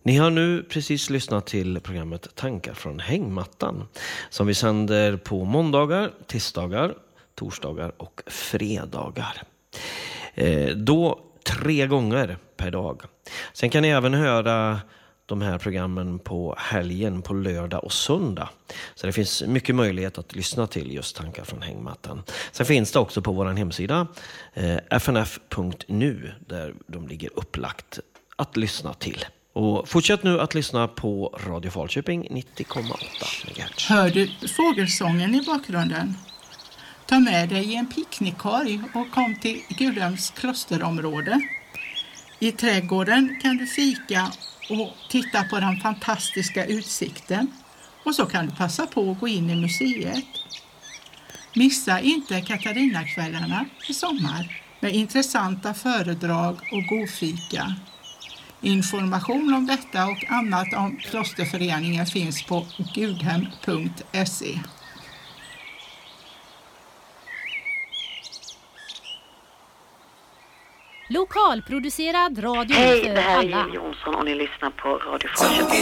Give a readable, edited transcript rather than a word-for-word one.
Ni har nu precis lyssnat till programmet Tankar från hängmattan som vi sänder på måndagar, tisdagar, torsdagar och fredagar. Då 3 gånger per dag. Sen kan ni även höra de här programmen på helgen, på lördag och söndag. Så det finns mycket möjlighet att lyssna till just Tankar från hängmattan. Sen finns det också på vår hemsida fnf.nu där de ligger upplagt att lyssna till. Och fortsätt nu att lyssna på Radio Falköping 90,8 MHz. Hör du fågelsången i bakgrunden? Ta med dig en picknickkorg och kom till Gudhems klosterområde. I trädgården kan du fika och titta på den fantastiska utsikten. Och så kan du passa på att gå in i museet. Missa inte Katarinakvällarna i sommar med intressanta föredrag och god fika. Information om detta och annat om klosterföreningen finns på gudhem.se. Lokalproducerad radio Hej, för det här är alla. Jill Jonsson och ni lyssnar på Radio Falköping.